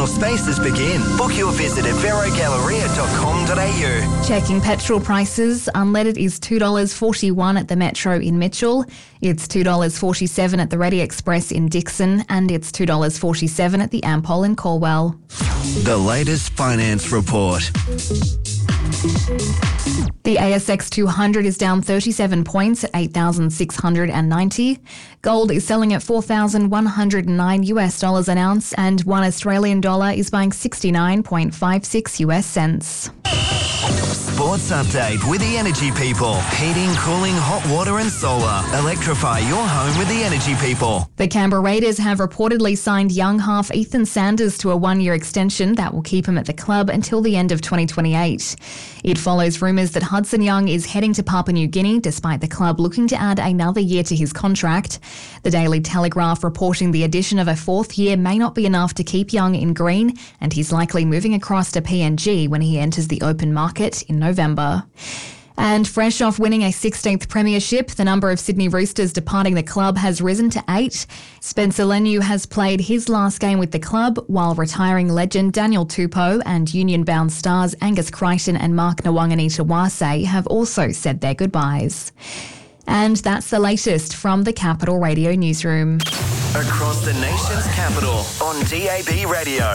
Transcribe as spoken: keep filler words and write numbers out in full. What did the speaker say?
Spaces begin. Book your visit at vero galleria dot com dot a u. Checking petrol prices. Unleaded is two dollars forty-one at the Metro in Mitchell. It's two dollars forty-seven at the Ready Express in Dixon, and it's two dollars forty-seven at the Ampol in Corwell. The latest finance report. The A S X two hundred is down thirty-seven points at eight thousand six hundred ninety. Gold is selling at four thousand one hundred nine US dollars an ounce, and one Australian dollar is buying sixty-nine point five six US cents. Sports update with the Energy People. Heating, cooling, hot water and solar. Electrify your home with the Energy People. The Canberra Raiders have reportedly signed young half Ethan Sanders to a one-year extension that will keep him at the club until the end of twenty twenty-eight. It follows rumours that Hudson Young is heading to Papua New Guinea despite the club looking to add another year to his contract. The Daily Telegraph reporting the addition of a fourth year may not be enough to keep Young in green, and he's likely moving across to P N G when he enters the open market in November. And fresh off winning a sixteenth premiership, the number of Sydney Roosters departing the club has risen to eight. Spencer Leniu has played his last game with the club, while retiring legend Daniel Tupou and union-bound stars Angus Crichton and Mark Nawangani-Tawase have also said their goodbyes. And that's the latest from the Capital Radio newsroom. Across the nation's capital on D A B Radio.